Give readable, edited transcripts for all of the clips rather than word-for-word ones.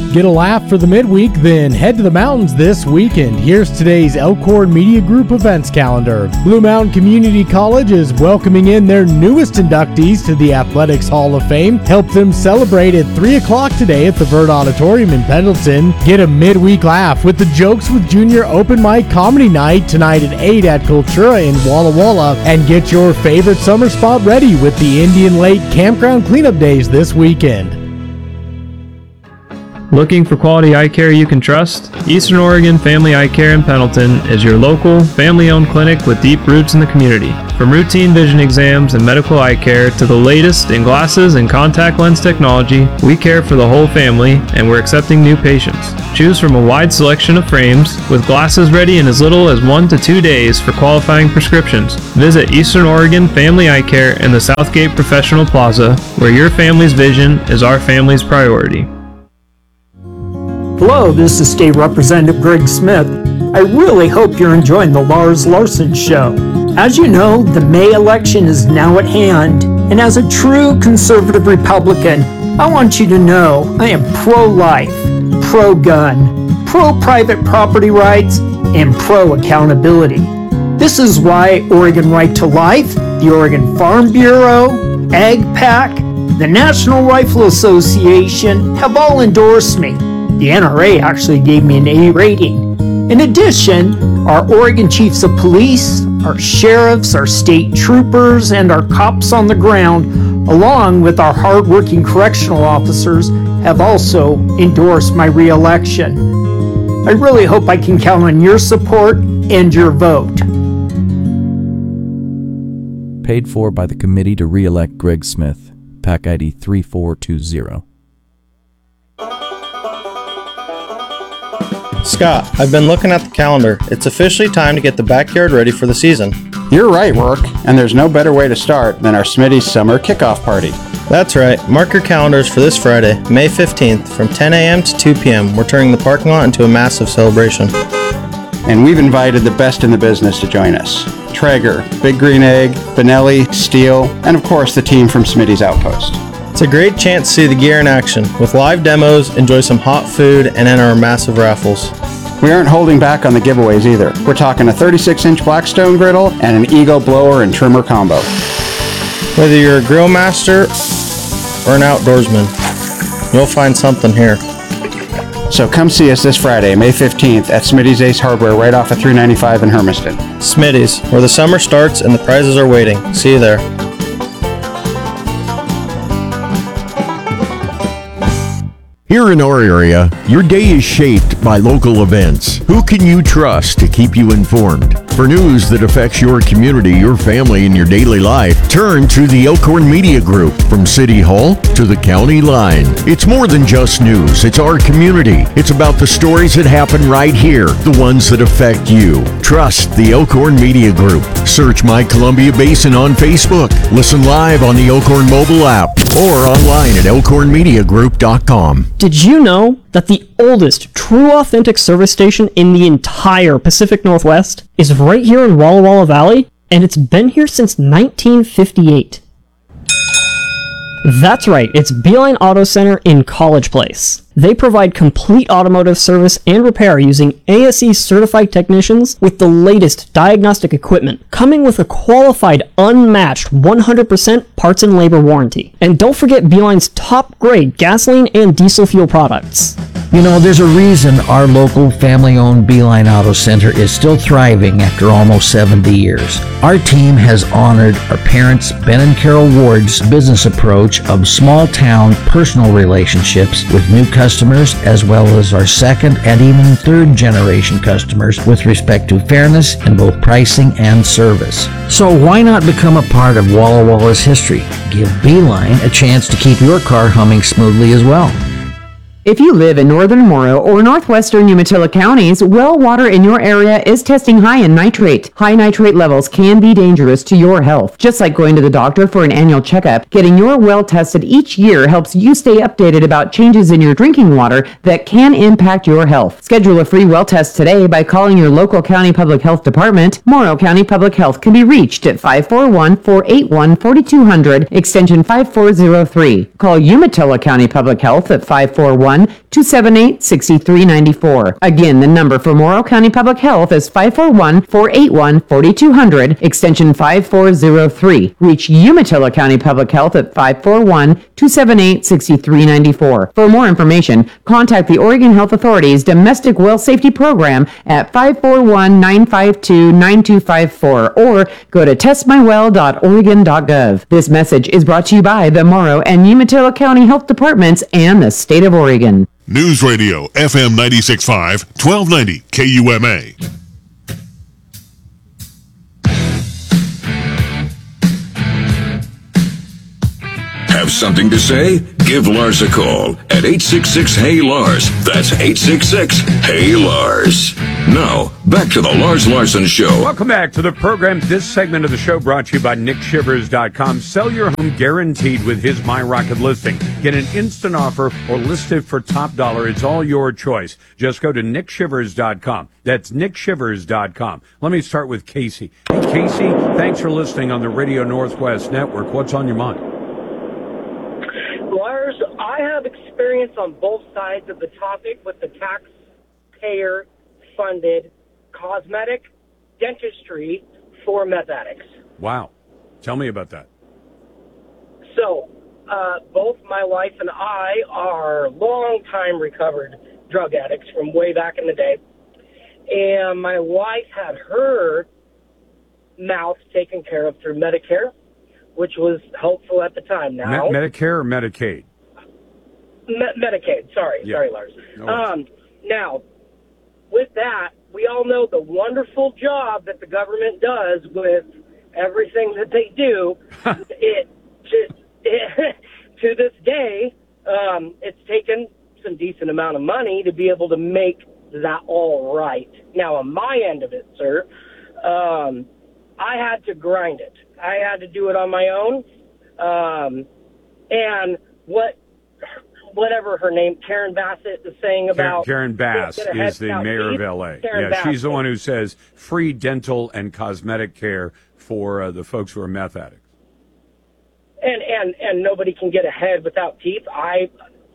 Get a laugh for the midweek, then head to the mountains this weekend. Here's today's Elkhorn Media Group events calendar. Blue Mountain Community College is welcoming in their newest inductees to the Athletics Hall of Fame. Help them celebrate at 3 o'clock today at the Vert Auditorium in Pendleton. Get a midweek laugh with the Jokes with Junior Open Mic Comedy Night tonight at 8 at Cultura in Walla Walla. And get your favorite summer spot ready with the Indian Lake Campground Cleanup Days this weekend. Looking for quality eye care you can trust? Eastern Oregon Family Eye Care in Pendleton is your local, family-owned clinic with deep roots in the community. From routine vision exams and medical eye care to the latest in glasses and contact lens technology, we care for the whole family and we're accepting new patients. Choose from a wide selection of frames with glasses ready in as little as 1 to 2 days for qualifying prescriptions. Visit Eastern Oregon Family Eye Care in the Southgate Professional Plaza, where your family's vision is our family's priority. Hello, this is State Representative Greg Smith. I really hope you're enjoying the Lars Larson Show. As you know, the May election is now at hand, and as a true conservative Republican, I want you to know I am pro-life, pro-gun, pro-private property rights, and pro-accountability. This is why Oregon Right to Life, the Oregon Farm Bureau, AgPAC, the National Rifle Association have all endorsed me. The NRA actually gave me an A rating. In addition, our Oregon Chiefs of Police, our sheriffs, our state troopers, and our cops on the ground, along with our hardworking correctional officers, have also endorsed my re-election. I really hope I can count on your support and your vote. Paid for by the Committee to Re-elect Greg Smith, PAC ID 3420. Scott, I've been looking at the calendar. It's officially time to get the backyard ready for the season. You're right, Rourke, and there's no better way to start than our Smitty's Summer Kickoff Party. That's right. Mark your calendars for this Friday, May 15th, from 10 a.m. to 2 p.m. We're turning the parking lot into a massive celebration. And we've invited the best in the business to join us. Traeger, Big Green Egg, Benelli, Steel, and of course the team from Smitty's Outpost. It's a great chance to see the gear in action. With live demos, enjoy some hot food, and enter our massive raffles. We aren't holding back on the giveaways either. We're talking a 36-inch Blackstone griddle and an Eagle blower and trimmer combo. Whether you're a grill master or an outdoorsman, you'll find something here. So come see us this Friday, May 15th at Smitty's Ace Hardware right off of 395 in Hermiston. Smitty's, where the summer starts and the prizes are waiting. See you there. Here in our area, your day is shaped by local events. Who can you trust to keep you informed? For news that affects your community, your family, and your daily life, turn to the Elkhorn Media Group. From City Hall to the county line. It's more than just news. It's our community. It's about the stories that happen right here, the ones that affect you. Trust the Elkhorn Media Group. Search My Columbia Basin on Facebook. Listen live on the Elkhorn mobile app or online at elkhornmediagroup.com. Did you know that the oldest true authentic service station in the entire Pacific Northwest is right here in Walla Walla Valley? And it's been here since 1958. That's right, it's Beeline Auto Center in College Place. They provide complete automotive service and repair using ASE certified technicians with the latest diagnostic equipment, coming with a qualified, unmatched 100% parts and labor warranty. And don't forget Beeline's top grade gasoline and diesel fuel products. You know, there's a reason our local family-owned Beeline Auto Center is still thriving after almost 70 years. Our team has honored our parents, Ben and Carol Ward's business approach of small-town personal relationships with new customers, as well as our second and even third-generation customers with respect to fairness in both pricing and service. So why not become a part of Walla Walla's history? Give Beeline a chance to keep your car humming smoothly as well. If you live in northern Morrow or northwestern Umatilla counties, well water in your area is testing high in nitrate. High nitrate levels can be dangerous to your health. Just like going to the doctor for an annual checkup, getting your well tested each year helps you stay updated about changes in your drinking water that can impact your health. Schedule a free well test today by calling your local county public health department. Morrow County Public Health can be reached at 541-481-4200, extension 5403. Call Umatilla County Public Health at 541 541-278-6394. Again, the number for Morrow County Public Health is 541-481-4200, extension 5403. Reach Umatilla County Public Health at 541-278-6394. For more information, contact the Oregon Health Authority's Domestic Well Safety Program at 541-952-9254 or go to testmywell.oregon.gov. This message is brought to you by the Morrow and Umatilla County Health Departments and the State of Oregon. News Radio, FM 96.5, 1290 KUMA. Have something to say? Give Lars a call at 866-HEY-LARS. That's 866-HEY-LARS. Now, back to the Lars Larson Show. Welcome back to the program. This segment of the show brought to you by NickShivers.com. Sell your home guaranteed with his MyRocket listing. Get an instant offer or list it for top dollar. It's all your choice. Just go to NickShivers.com. That's NickShivers.com. Let me start with Casey. Hey, Casey, thanks for listening on the Radio Northwest Network. What's on your mind? Lars, I have experience on both sides of the topic with the taxpayer-funded cosmetic dentistry for meth addicts. Wow. Tell me about that. So, both my wife and I are long-time recovered drug addicts from way back in the day. And my wife had her mouth taken care of through Medicare, which was helpful at the time. Now, Medicare or Medicaid? Medicaid. Sorry, Lars. No now, with that, we all know the wonderful job that the government does with everything that they do. To this day, it's taken some decent amount of money to be able to make that all right. Now, on my end of it, sir, I had to grind it. I had to do it on my own. And whatever her name, Karen Bassett, is saying about... Karen Bass is the mayor of L.A. She's the one who says free dental and cosmetic care for the folks who are meth addicts. And nobody can get ahead without teeth. I,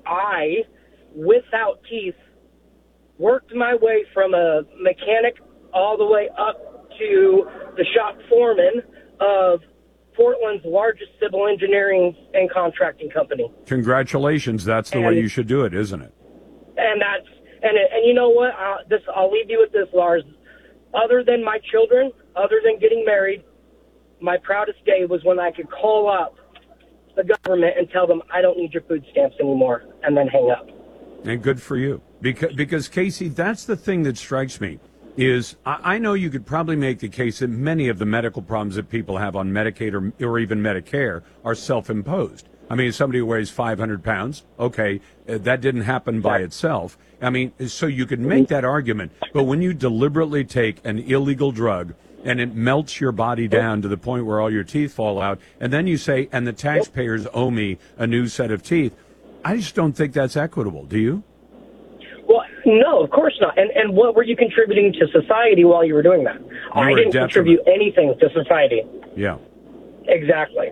without teeth, worked my way from a mechanic all the way up to the shop foreman of Portland's largest civil engineering and contracting company. Congratulations. That's the way you should do it, isn't it? And you know what? I'll leave you with this, Lars. Other than my children, other than getting married, my proudest day was when I could call up the government and tell them I don't need your food stamps anymore, and then hang up. And good for you. Because Casey, that's the thing that strikes me. Is I know you could probably make the case that many of the medical problems that people have on Medicaid or even Medicare are self-imposed. I mean, somebody who weighs 500 pounds, okay, that didn't happen by itself. I mean, so you could make that argument. But when you deliberately take an illegal drug and it melts your body down to the point where all your teeth fall out, and then you say, and the taxpayers owe me a new set of teeth, I just don't think that's equitable. Do you? Well, no, of course not. And what were you contributing to society while you were doing that? I didn't contribute anything to society. Yeah. Exactly.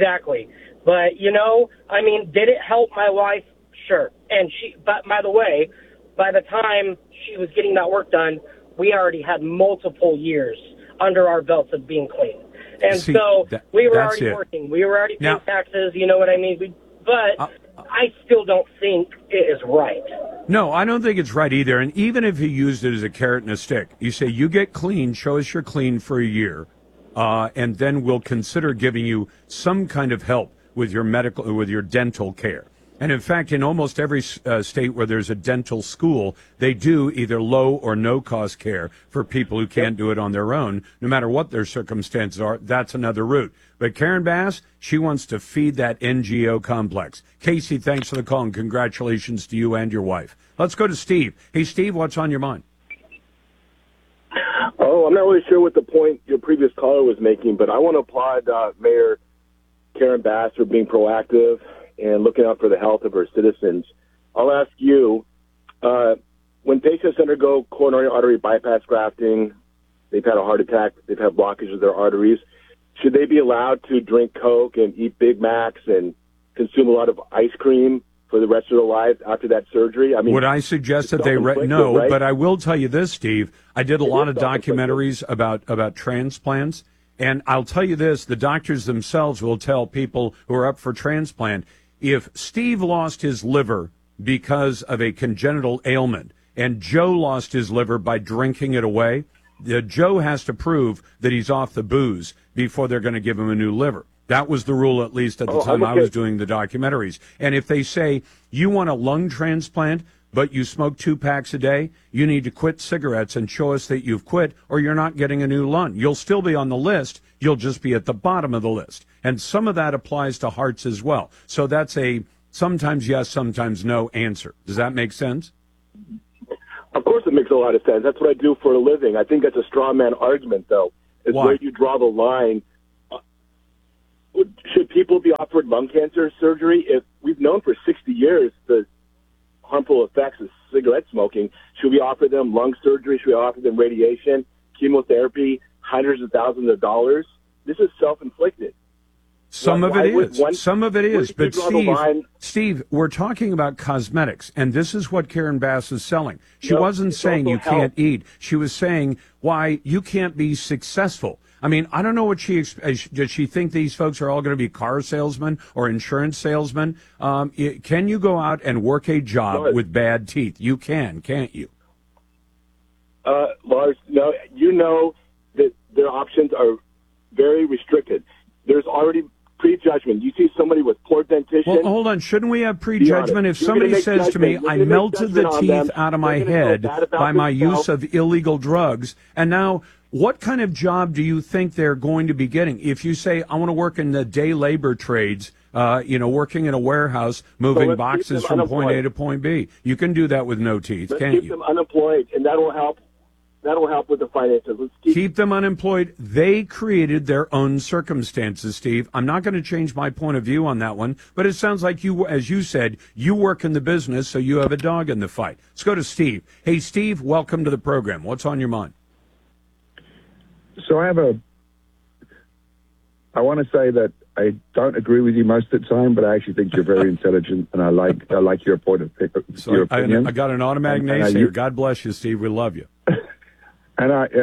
But, I mean, did it help my wife? Sure. But by the way, by the time she was getting that work done, we already had multiple years under our belts of being clean. And we were already working. We were already paying taxes, you know what I mean? But I still don't think it is right. No, I don't think it's right either. And even if you used it as a carrot and a stick, you say, you get clean, show us you're clean for a year, and then we'll consider giving you some kind of help with your dental care. And in fact, in almost every state where there's a dental school, they do either low or no cost care for people who can't do it on their own, no matter what their circumstances are. That's another route. But Karen Bass, she wants to feed that NGO complex. Casey, thanks for the call, and congratulations to you and your wife. Let's go to Steve. Hey, Steve, what's on your mind? Oh, I'm not really sure what the point your previous caller was making, but I want to applaud Mayor Karen Bass for being proactive and looking out for the health of her citizens. I'll ask you, when patients undergo coronary artery bypass grafting, they've had a heart attack, they've had blockages of their arteries, should they be allowed to drink Coke and eat Big Macs and consume a lot of ice cream for the rest of their lives after that surgery? I mean, would I suggest that they self-inflicted, no? right? But I will tell you this, Steve. I did a lot of documentaries about transplants, and I'll tell you this: the doctors themselves will tell people who are up for transplant, if Steve lost his liver because of a congenital ailment, and Joe lost his liver by drinking it away, Joe has to prove that he's off the booze before they're going to give him a new liver. That was the rule, at least at the time I was doing the documentaries. And if they say, you want a lung transplant, but you smoke 2 packs a day, you need to quit cigarettes and show us that you've quit, or you're not getting a new lung. You'll still be on the list. You'll just be at the bottom of the list. And some of that applies to hearts as well. So that's a sometimes yes, sometimes no answer. Does that make sense? Of course it makes a lot of sense. That's what I do for a living. I think that's a straw man argument, though. Is Why? where you draw the line. Should people be offered lung cancer surgery? If we've known for 60 years the harmful effects of cigarette smoking, should we offer them lung surgery? Should we offer them radiation, chemotherapy, hundreds of thousands of dollars? This is self-inflicted. Some of it is. But Steve, we're talking about cosmetics, and this is what Karen Bass is selling. She wasn't saying you can't eat. She was saying why you can't be successful. I mean, I don't know what does she think these folks are all going to be car salesmen or insurance salesmen? Can you go out and work a job with bad teeth? You can, can't you? Lars, no, you know that their options are very restricted. There's already prejudgment. You see somebody with poor dentition. Well, hold on. Shouldn't we have prejudgment? If somebody says to me, I melted the teeth out of my head by my use of illegal drugs, and now what kind of job do you think they're going to be getting? If you say, I want to work in the day labor trades, working in a warehouse, moving boxes from point A to point B, you can do that with no teeth, can't you? Keep them unemployed, and that'll help. That'll help with the finances. Let's keep them unemployed. They created their own circumstances, Steve. I'm not going to change my point of view on that one, but it sounds like you, as you said, you work in the business, so you have a dog in the fight. Let's go to Steve. Hey, Steve, welcome to the program. What's on your mind? So I want to say that I don't agree with you most of the time, but I actually think you're very intelligent, and I like your point of your opinion. I got an automatic naysayer. God bless you, Steve. We love you. And I,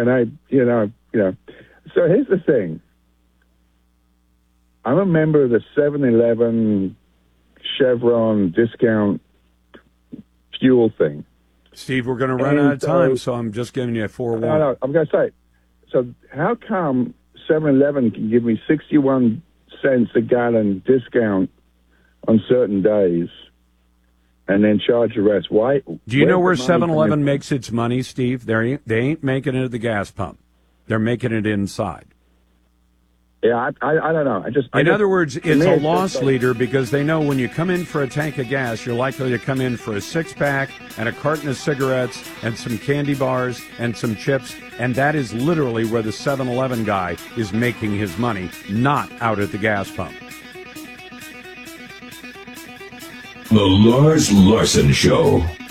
So here's the thing. I'm a member of the 7-Eleven Chevron discount fuel thing. Steve, we're going to run out of time, so I'm just giving you a forewarning. No, I'm going to say. So how come 7-Eleven can give me 61 cents a gallon discount on certain days and then charge the rest? Why? Do you know where 7-Eleven makes its money, Steve? They ain't making it at the gas pump. They're making it inside. Yeah, I don't know. In other words, it's a loss leader because they know when you come in for a tank of gas, you're likely to come in for a 6-pack and a carton of cigarettes and some candy bars and some chips, and that is literally where the 7-Eleven guy is making his money, not out at the gas pump. The Lars Larson Show.